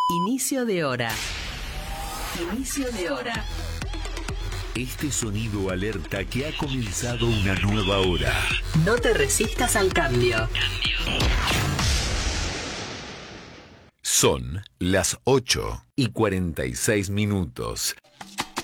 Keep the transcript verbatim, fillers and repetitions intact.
Inicio de hora. Inicio de hora. Este sonido alerta que ha comenzado una nueva hora. No te resistas al cambio. Son las ocho y cuarenta y seis minutos.